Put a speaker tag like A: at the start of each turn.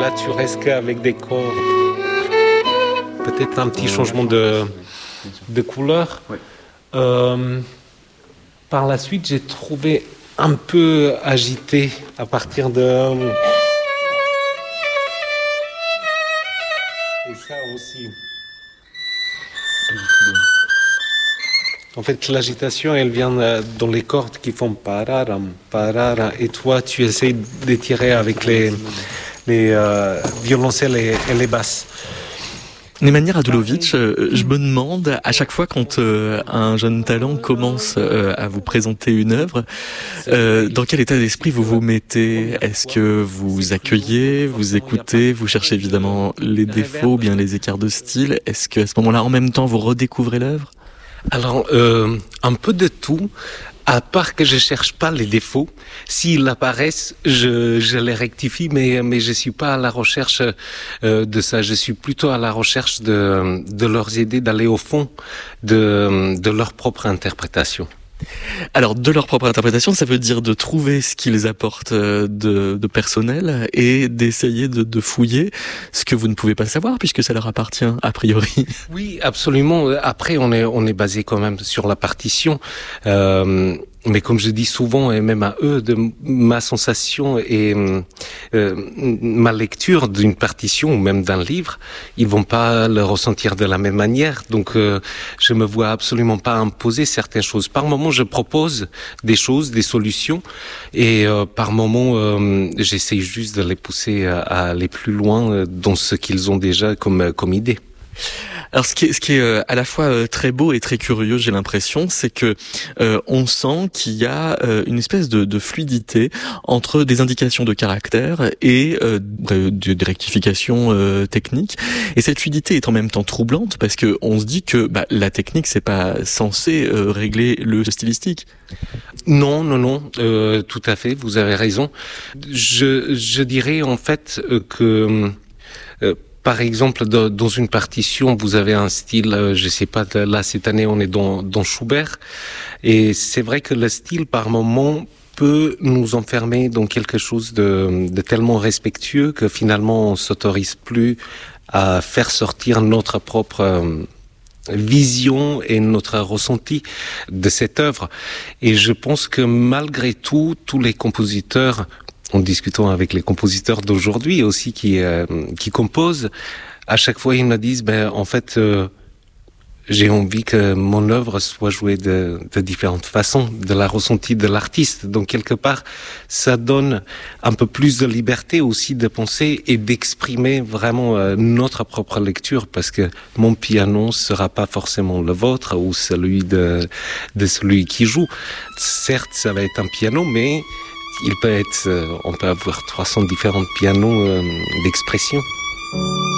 A: là, tu restes qu'avec des cordes. Peut-être un petit changement de couleur.
B: Ouais.
A: Par la suite, j'ai trouvé un peu agité à partir de... Et ça aussi. En fait, l'agitation, elle vient dans les cordes qui font pararam, pararam. Et toi, tu essaies d'étirer avec les violoncelles et les basses.
C: Nemanja Radulović, je me demande à chaque fois quand un jeune talent commence à vous présenter une œuvre, dans quel état d'esprit vous vous mettez? Est-ce que vous accueillez, vous écoutez, vous cherchez évidemment les défauts, bien les écarts de style? Est-ce qu'à ce moment-là, en même temps, vous redécouvrez l'œuvre?
A: Alors, un peu de tout. À part que je cherche pas les défauts, s'ils apparaissent, je les rectifie, mais je suis pas à la recherche de ça. Je suis plutôt à la recherche de leur aider d'aller au fond de leur propre interprétation.
C: Alors, de leur propre interprétation, ça veut dire de trouver ce qu'ils apportent de personnel et d'essayer de fouiller ce que vous ne pouvez pas savoir puisque ça leur appartient a priori.
A: Oui, absolument. Après, on est basé quand même sur la partition. Mais comme je dis souvent, et même à eux, de ma sensation et ma lecture d'une partition ou même d'un livre, ils vont pas le ressentir de la même manière. Donc, je me vois absolument pas imposer certaines choses. Par moment, je propose des choses, des solutions, et par moment, j'essaye juste de les pousser à aller plus loin dans ce qu'ils ont déjà comme idée.
C: Alors ce qui est à la fois très beau et très curieux, j'ai l'impression, c'est que on sent qu'il y a une espèce de fluidité entre des indications de caractère et des rectifications techniques. Et cette fluidité est en même temps troublante parce que on se dit que la technique c'est pas censé régler le stylistique.
A: Non, tout à fait, vous avez raison. Je dirais en fait que par exemple, dans une partition, vous avez un style, je sais pas, là, cette année, on est dans Schubert. Et c'est vrai que le style, par moment, peut nous enfermer dans quelque chose de tellement respectueux que finalement, on s'autorise plus à faire sortir notre propre vision et notre ressenti de cette œuvre. Et je pense que malgré tout, tous les compositeurs, en discutant avec les compositeurs d'aujourd'hui aussi qui composent, à chaque fois ils me disent en fait j'ai envie que mon œuvre soit jouée de différentes façons, de la ressentie de l'artiste. Donc quelque part, ça donne un peu plus de liberté aussi de penser et d'exprimer vraiment notre propre lecture, parce que mon piano sera pas forcément le vôtre ou celui de celui qui joue. Certes, ça va être un piano, mais on peut avoir 300 différents pianos d'expression.